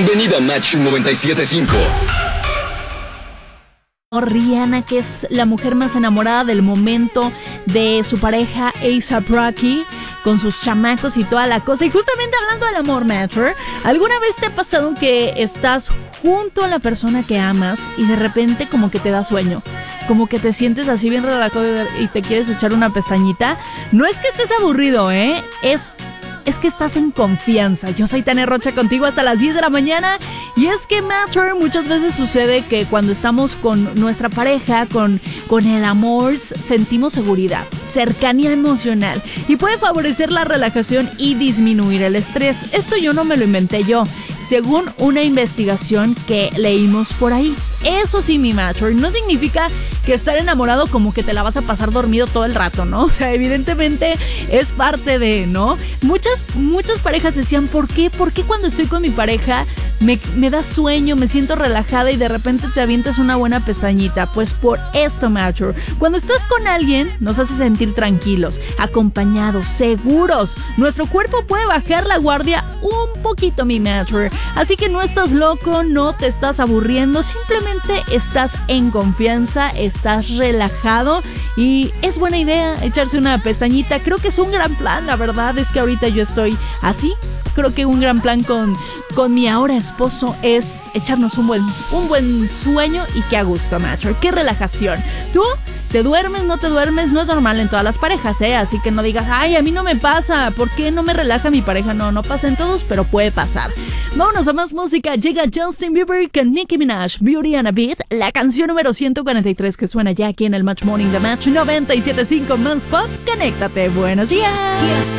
Bienvenido a Match 97.5. Rihanna, que es la mujer más enamorada del momento de su pareja A$AP Rocky, con sus chamacos y toda la cosa. Y justamente hablando del amor, Matcher, ¿alguna vez te ha pasado que estás junto a la persona que amas y de repente como que te da sueño? Como que te sientes así bien relajado y te quieres echar una pestañita. No es que estés aburrido, es que estás en confianza. Yo soy Tania Rocha, contigo hasta las 10 de la mañana. Y es que, Matcher, muchas veces sucede que cuando estamos con nuestra pareja, con el amor, sentimos seguridad, cercanía emocional, y puede favorecer la relajación y disminuir el estrés. Esto yo no me lo inventé yo, según una investigación que leímos por ahí. Eso sí, mi Matcher, no significa que estar enamorado como que te la vas a pasar dormido todo el rato, ¿no? O sea, evidentemente es parte de, ¿no? Muchas parejas decían, ¿por qué cuando estoy con mi pareja me da sueño, me siento relajada y de repente te avientas una buena pestañita? Pues por esto, Matcher, cuando estás con alguien nos hace sentir tranquilos, acompañados, seguros. Nuestro cuerpo puede bajar la guardia un poquito, mi Matcher. Así que no estás loco, no te estás aburriendo, simplemente estás en confianza, estás relajado y es buena idea echarse una pestañita. Creo que es un gran plan, la verdad es que ahorita yo estoy así. Creo que un gran plan con mi ahora esposo es echarnos un buen sueño y qué a gusto, Matcher, qué relajación. ¿Tú te duermes, no te duermes? No es normal en todas las parejas, así que no digas, ay, a mí no me pasa, ¿por qué no me relaja mi pareja? No pasa en todos, pero puede pasar. Vámonos a más música. Llega Justin Bieber con Nicki Minaj, Beauty and a Beat, la canción número 143 que suena ya aquí en el Match Morning de Match 97.5 Más Pop. Conéctate, buenos días.